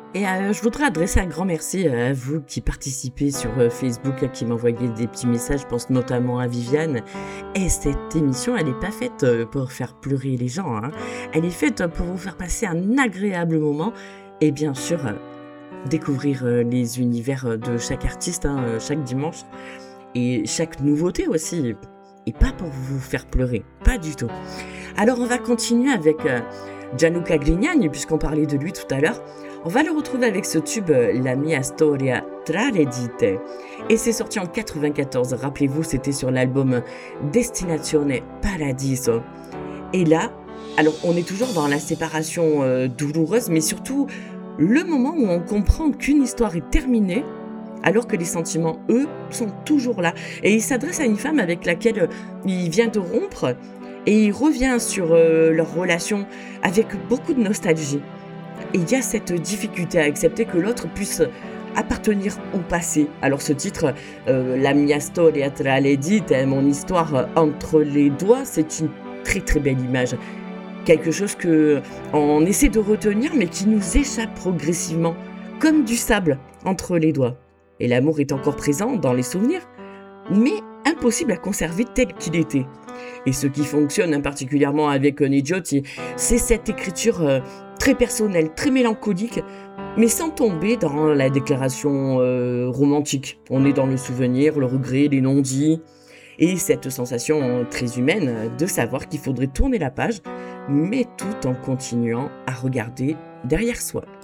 Et je voudrais adresser un grand merci à vous qui participez sur Facebook, qui m'envoyez des petits messages, je pense notamment à Viviane. Et cette émission, elle n'est pas faite pour faire pleurer les gens, hein. Elle est faite pour vous faire passer un agréable moment et bien sûr découvrir les univers de chaque artiste, hein, chaque dimanche et chaque nouveauté aussi. Et pas pour vous faire pleurer, pas du tout. Alors on va continuer avec Gianluca Grignani, puisqu'on parlait de lui tout à l'heure. On va le retrouver avec ce tube La mia storia tra le dita. Et c'est sorti en 94, rappelez-vous, c'était sur l'album Destinazione Paradiso. Et là, alors on est toujours dans la séparation douloureuse, mais surtout le moment où on comprend qu'une histoire est terminée, alors que les sentiments, eux, sont toujours là. Et il s'adresse à une femme avec laquelle il vient de rompre, et il revient sur leur relation avec beaucoup de nostalgie. Et il y a cette difficulté à accepter que l'autre puisse appartenir au passé. Alors ce titre, La mia storia tra le dita, mon histoire entre les doigts, c'est une très très belle image. Quelque chose que on essaie de retenir, mais qui nous échappe progressivement, comme du sable entre les doigts. Et l'amour est encore présent dans les souvenirs, mais impossible à conserver tel qu'il était. Et ce qui fonctionne particulièrement avec Nidjotti, c'est cette écriture très personnelle, très mélancolique, mais sans tomber dans la déclaration romantique. On est dans le souvenir, le regret, les non-dits, et cette sensation très humaine de savoir qu'il faudrait tourner la page, mais tout en continuant à regarder derrière soi.